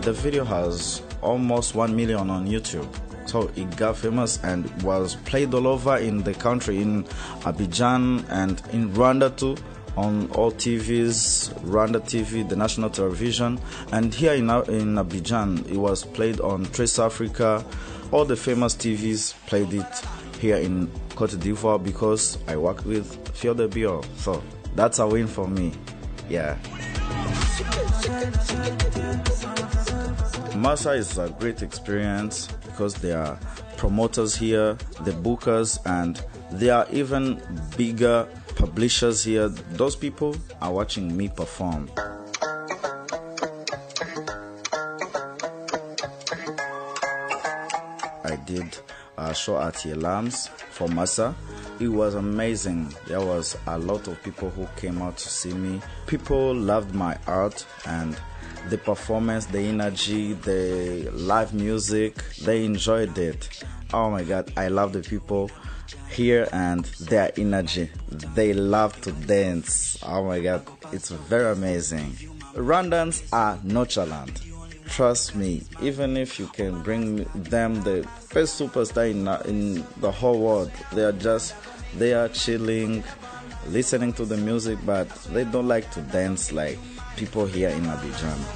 The video has almost 1 million on YouTube. So it got famous and was played all over in the country, in Abidjan and in Rwanda too, on all TVs, Rwanda TV, the national television. And here in Abidjan, it was played on Trace Africa. All the famous TVs played it here in Côte d'Ivoire because I work with Fio de Bio. So that's a win for me. Yeah. Massa is a great experience because there are promoters here, the bookers, and there are even bigger publishers here. Those people are watching me perform. I did a show at Yelams for Massa. It was amazing. There was a lot of people who came out to see me. People loved my art and the performance, the energy, the live music. They enjoyed it. Oh my God, I love the people here and their energy. They love to dance. Oh my God, it's very amazing. Rwandans are nonchalant. Trust me, even if you can bring them the first superstar in the whole world, they are chilling, listening to the music, but they don't like to dance like people here in Abidjan.